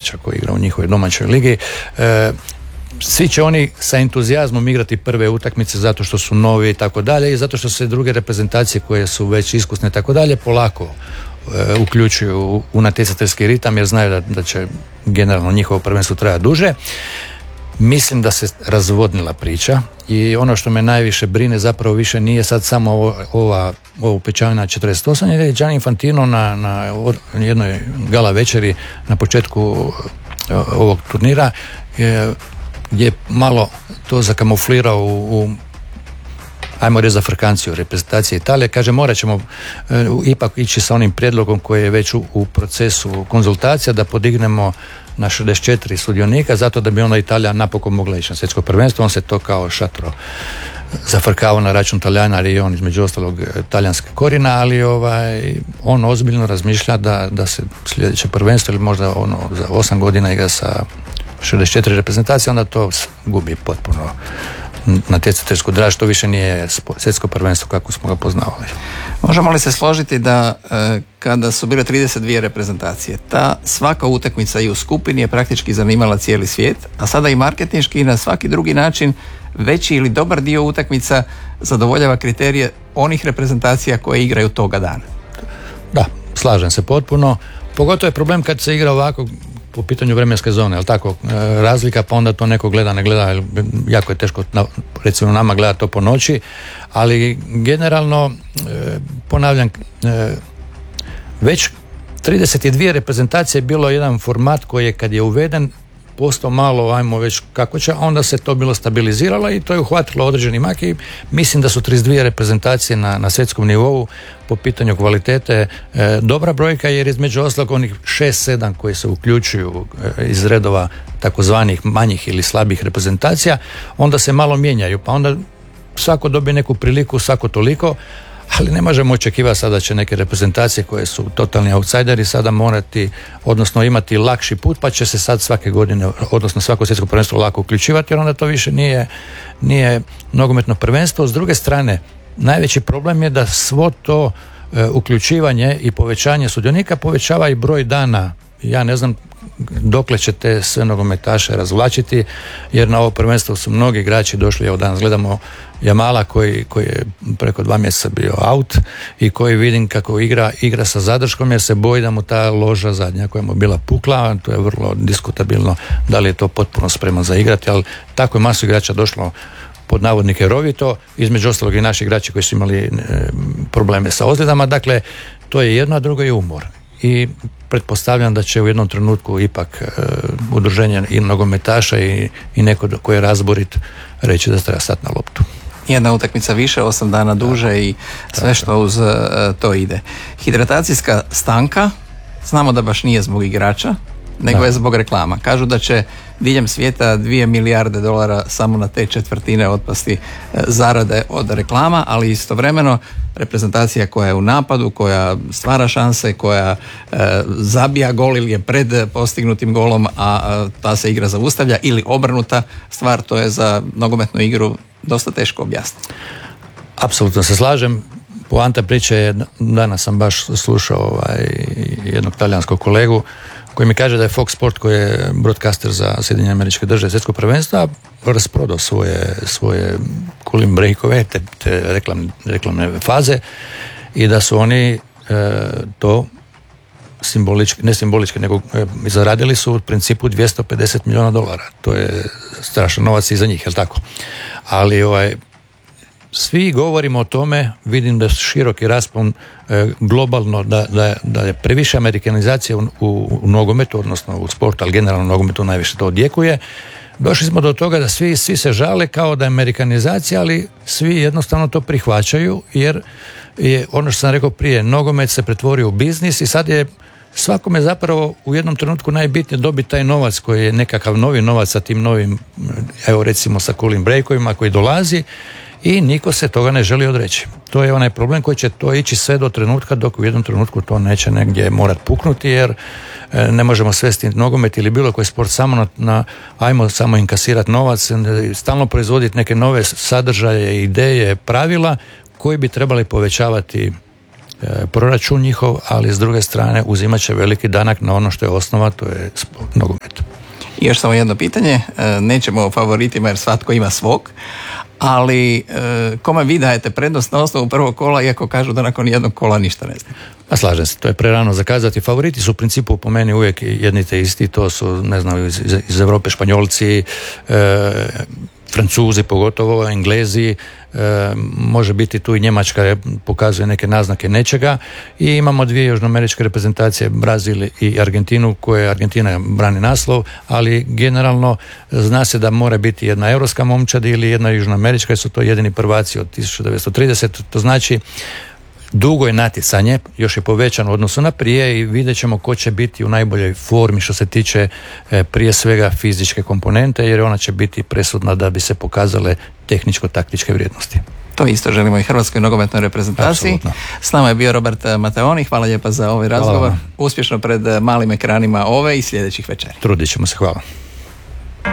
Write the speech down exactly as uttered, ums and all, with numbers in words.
igrača koji igra u njihovoj domaćoj ligi. E, svi će oni sa entuzijazmom igrati prve utakmice zato što su novi i tako dalje i zato što se druge reprezentacije koje su već iskusne i tako dalje polako e, uključuju u, u natjecateljski ritam jer znaju da, da će generalno njihovo prvenstvo trajati duže. Mislim da se razvodnila priča i ono što me najviše brine zapravo više nije sad samo ovo, ova, ovo pečavina četrdeset osam, jer je Gianni Infantino na, na jednoj gala večeri na početku ovog turnira je, je malo to zakamuflirao u, u ajmo reći za frkanciju reprezentacije Italije. Kaže, morat ćemo uh, ipak ići sa onim prijedlogom koji je već u, u procesu konzultacija da podignemo na šezdeset četiri sudionika zato da bi onda Italija napokon mogla ići na svjetsko prvenstvo. On se to kao šatro zafrkavao na račun Talijana, ali i on između ostalog talijanske korijena, ali ovaj, on ozbiljno razmišlja da, da se sljedeće prvenstvo ili možda ono za osam godina igra sa šezdeset četiri reprezentacije, onda to gubi potpuno natjecateljsku draž, to više nije svjetsko prvenstvo kako smo ga poznavali. Možemo li se složiti da e, kada su bile trideset dvije reprezentacije, ta svaka utakmica i u skupini je praktički zanimala cijeli svijet, a sada i marketinški i na svaki drugi način veći ili dobar dio utakmica zadovoljava kriterije onih reprezentacija koje igraju toga dana? Da, slažem se potpuno. Pogotovo je problem kad se igra ovako po pitanju vremenske zone, ali tako, razlika, pa onda to neko gleda, ne gleda, jako je teško, recimo nama gleda to po noći, ali generalno, ponavljam, već trideset dvije reprezentacije je bilo jedan format koji je kad je uveden postao malo, ajmo već kako će, onda se to bilo stabiliziralo i to je uhvatilo određeni mak i mislim da su trideset dvije reprezentacije na, na svjetskom nivou po pitanju kvalitete e, dobra brojka, jer između ostalog onih šest sedam koji se uključuju e, iz redova takozvanih manjih ili slabih reprezentacija, onda se malo mijenjaju, pa onda svako dobije neku priliku, svako toliko, ali ne možemo očekivati sada da će neke reprezentacije koje su totalni outsideri sada morati, odnosno imati lakši put, pa će se sad svake godine, odnosno svako svjetsko prvenstvo lako uključivati, jer onda to više nije, nije nogometno prvenstvo. S druge strane, najveći problem je da svo to e, uključivanje i povećanje sudionika povećava i broj dana. Ja ne znam dokle će te sve nogometaše razvlačiti, jer na ovo prvenstvo su mnogi igrači došli, evo danas gledamo Jamala koji, koji je preko dva mjeseca bio out i koji vidim kako igra, igra sa zadrškom jer se boji da mu ta loža zadnja koja mu bila pukla, to je vrlo diskutabilno da li je to potpuno spreman za igrati, ali tako je masu igrača došlo pod navodnike rovito, između ostalog i naši igrači koji su imali e, probleme sa ozljedama, dakle to je jedno, a drugo je umor. I pretpostavljam da će u jednom trenutku ipak e, udruženje i nogometaša i, i neko koji je razborit reći da treba stati na loptu. Jedna utakmica više, osam dana duže da, i sve što uz uh, to ide. Hidratacijska stanka, znamo da baš nije zbog igrača, nego da. je zbog reklama. Kažu da će diljem svijeta dvije milijarde dolara samo na te četvrtine otpasti uh, zarade od reklama, ali istovremeno reprezentacija koja je u napadu, koja stvara šanse, koja uh, zabija gol ili je pred postignutim golom, a uh, ta se igra zaustavlja, ili obrnuta stvar, to je za nogometnu igru dosta teško objasniti. Apsolutno se slažem. Poanta priče je, danas sam baš slušao ovaj, jednog talijanskog kolegu koji mi kaže da je Fox Sport, koji je broadcaster za Sjedinjene Američke Države svjetskog prvenstva, rasprodao svoje, svoje cooling breakove, te, te reklamne, reklamne faze, i da su oni e, to simbolički, ne simbolički, nego e, zaradili su u principu dvjesto pedeset milijuna dolara. To je strašan novac i za njih, jel tako? Ali ovaj, svi govorimo o tome, vidim da je široki raspon e, globalno, da, da, da je previše amerikanizacije u, u, u nogometu, odnosno u sportu, ali generalno u nogometu najviše to odjekuje. Došli smo do toga da svi, svi se žale kao da je amerikanizacija, ali svi jednostavno to prihvaćaju, jer je ono što sam rekao prije, nogomet se pretvorio u biznis i sad je svakome zapravo u jednom trenutku najbitnije dobiti taj novac koji je nekakav novi novac sa tim novim, evo recimo sa cooling breakovima koji dolazi, i niko se toga ne želi odreći. To je onaj problem koji će to ići sve do trenutka dok u jednom trenutku to neće negdje morati puknuti, jer ne možemo svesti nogomet ili bilo koji sport samo na, na ajmo samo inkasirati novac, stalno proizvoditi neke nove sadržaje, ideje, pravila koji bi trebali povećavati proračun njihov, ali s druge strane uzimat će veliki danak na ono što je osnova, to je nogomet. I još samo jedno pitanje, nećemo o favoritima jer svatko ima svog, ali kome vi dajete prednost na osnovu prvog kola, iako kažu da nakon jednog kola ništa ne zna? A slažem se, to je prerano zakazati. Favoriti su u principu po meni uvijek jedni te isti, to su, ne znam, iz, iz Europe Španjolci, e, Francuzi pogotovo, Englezi, e, može biti tu i Njemačka pokazuje neke naznake nečega i imamo dvije južnoameričke reprezentacije, Brazil i Argentinu, koje Argentina brani naslov, ali generalno zna se da mora biti jedna europska momčad ili jedna južnoamerička, jer su to jedini prvaci od tisuću devetsto trideset. To znači dugo je natjecanje, još je povećano u odnosu na prije i vidjet ćemo ko će biti u najboljoj formi što se tiče e, prije svega fizičke komponente, jer ona će biti presudna da bi se pokazale tehničko-taktičke vrijednosti. To isto želimo i Hrvatskoj nogometnoj reprezentaciji. Apsolutno. S nama je bio Robert Mateoni, hvala lijepa za ovaj razgovor. Uspješno pred malim ekranima ove i sljedećih večeri. Trudit ćemo se, hvala.